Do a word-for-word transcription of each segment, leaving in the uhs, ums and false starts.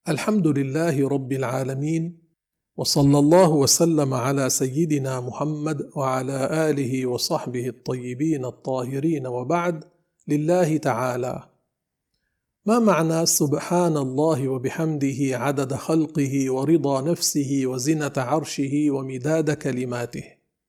الحمد لله رب العالمين، وصلى الله وسلم على سيدنا محمد وعلى آله وصحبه الطيبين الطاهرين، وبعد. لله تعالى. ما معنى سبحان الله وبحمده عدد خلقه ورضا نفسه وزنة عرشه ومداد كلماته؟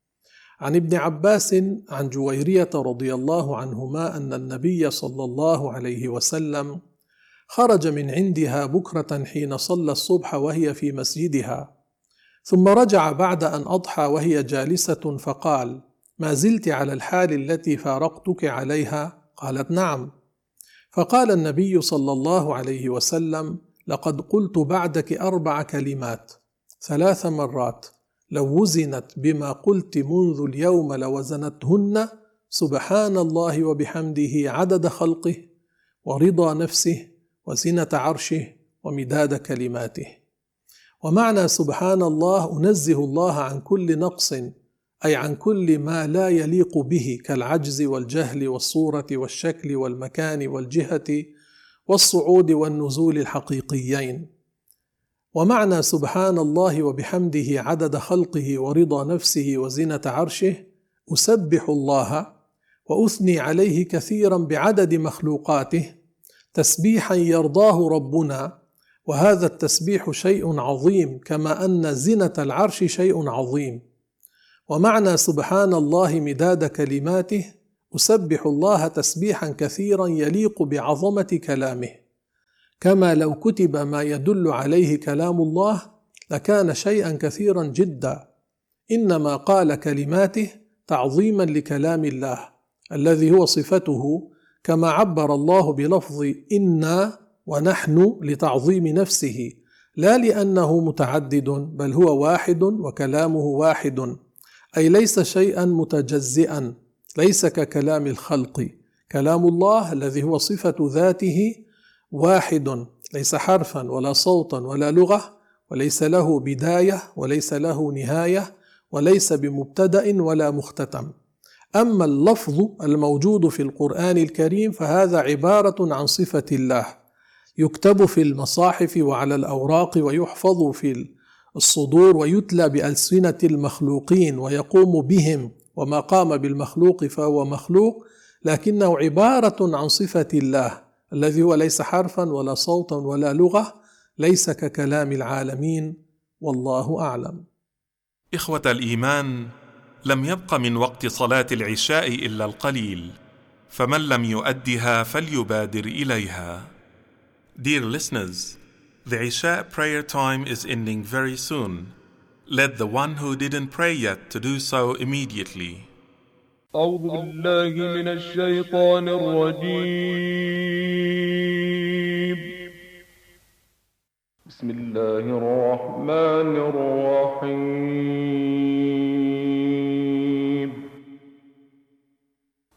عن ابن عباس عن جويرية رضي الله عنهما أن النبي صلى الله عليه وسلم خرج من عندها بكرة حين صلى الصبح وهي في مسجدها، ثم رجع بعد أن أضحى وهي جالسة فقال: ما زلت على الحال التي فارقتك عليها؟ قالت: نعم. فقال النبي صلى الله عليه وسلم: لقد قلت بعدك أربع كلمات ثلاث مرات، لو وزنت بما قلت منذ اليوم لوزنتهن: سبحان الله وبحمده عدد خلقه ورضا نفسه وزنة عرشه ومداد كلماته. ومعنى سبحان الله: أنزه الله عن كل نقص، أي عن كل ما لا يليق به كالعجز والجهل والصورة والشكل والمكان والجهة والصعود والنزول الحقيقيين. ومعنى سبحان الله وبحمده عدد خلقه ورضا نفسه وزنة عرشه: أسبح الله وأثني عليه كثيرا بعدد مخلوقاته تسبيحا يرضاه ربنا، وهذا التسبيح شيء عظيم كما أن زنة العرش شيء عظيم. ومعنى سبحان الله مداد كلماته: أسبح الله تسبيحا كثيرا يليق بعظمة كلامه، كما لو كتب ما يدل عليه كلام الله لكان شيئا كثيرا جدا، إنما قال كلماته تعظيما لكلام الله الذي هو صفته، كما عبر الله بلفظ إنا ونحن لتعظيم نفسه، لا لأنه متعدد، بل هو واحد وكلامه واحد، أي ليس شيئا متجزئا، ليس ككلام الخلق. كلام الله الذي هو صفة ذاته واحد، ليس حرفا ولا صوتا ولا لغة، وليس له بداية وليس له نهاية، وليس بمبتدأ ولا مختتم. أما اللفظ الموجود في القرآن الكريم فهذا عبارة عن صفة الله، يكتب في المصاحف وعلى الأوراق ويحفظ في الصدور ويتلى بألسنة المخلوقين ويقوم بهم، وما قام بالمخلوق فهو مخلوق، لكنه عبارة عن صفة الله الذي هو ليس حرفا ولا صوتا ولا لغة، ليس ككلام العالمين، والله أعلم. إخوة الإيمان، لم يبق من وقت صلاة العشاء إلا القليل، فمن لم يؤدها فليبادر إليها. Dear listeners, the Isha prayer time is ending very soon. Let the one who didn't pray yet to do so immediately. أعوذ بالله من الشيطان الرجيم. بسم الله الرحمن الرحيم.